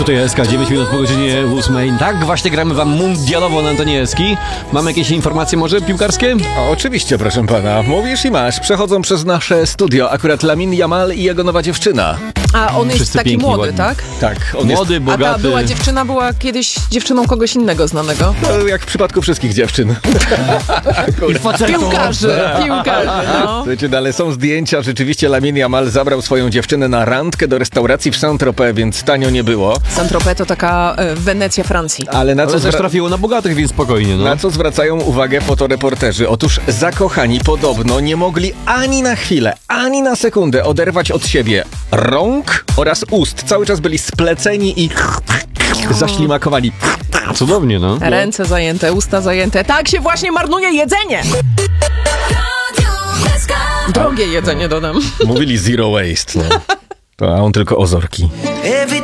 tutaj SK, 9 minut po godzinie 8. Tak, właśnie gramy wam mundialowo na antenie Eski. Mamy jakieś informacje może piłkarskie? Oczywiście, proszę pana. Mówisz i masz. Przechodzą przez nasze studio akurat Lamine Yamal i jego nowa dziewczyna. A on jest Wszyscy taki piękni, młody, ładni. tak? Tak, on Młody, A bogaty. ta była dziewczyna była kiedyś dziewczyną kogoś innego znanego. jest jak w przypadku wszystkich dziewczyn. Piłkarzy, no. Słuchajcie, ale są zdjęcia. Rzeczywiście Lamine Yamal zabrał swoją dziewczynę na randkę do restauracji w Saint-Tropez, więc tanio nie było. Saint-Tropez to taka Wenecja Francji. Ale na co, Ale też trafiło na bogatych, więc spokojnie, no. na co zwracają uwagę fotoreporterzy? Otóż zakochani podobno nie mogli ani na chwilę, ani na sekundę oderwać od siebie rąk oraz ust. Cały czas byli spleceni i zaślimakowani. Cudownie, no. Ręce zajęte, usta zajęte. Tak się właśnie marnuje jedzenie! Drogie jedzenie, dodam. Mówili zero waste, no. A on tylko ozorki.